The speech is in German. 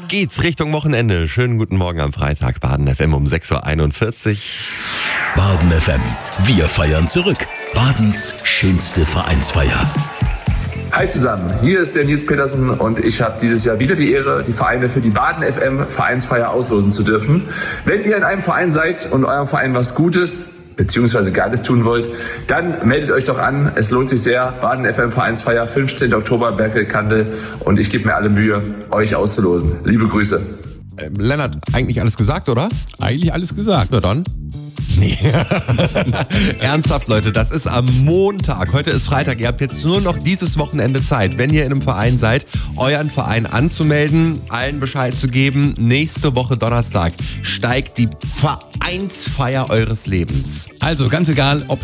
geht's Richtung Wochenende. Schönen guten Morgen am Freitag. Baden FM um 6.41 Uhr. Baden FM. Wir feiern zurück. Badens schönste Vereinsfeier. Hi zusammen, hier ist der Nils Petersen und ich habe dieses Jahr wieder die Ehre, die Vereine für die Baden FM Vereinsfeier auslosen zu dürfen. Wenn ihr in einem Verein seid und eurem Verein was Gutes bzw. Geiles tun wollt, dann meldet euch doch an. Es lohnt sich sehr. Baden FM Vereinsfeier, 15. Oktober, Berkel-Kandel, und ich gebe mir alle Mühe, euch auszulosen. Liebe Grüße. Lennart, eigentlich alles gesagt, oder? Eigentlich alles gesagt. Na dann. Nee. Ernsthaft, Leute, das ist am Montag. Heute ist Freitag. Ihr habt jetzt nur noch dieses Wochenende Zeit, wenn ihr in einem Verein seid, euren Verein anzumelden, allen Bescheid zu geben. Nächste Woche Donnerstag steigt die Vereinsfeier eures Lebens. Also ganz egal, ob